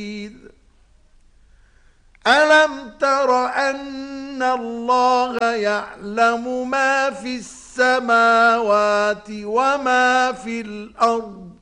ألم تر أن الله يعلم ما في السماوات وما في الأرض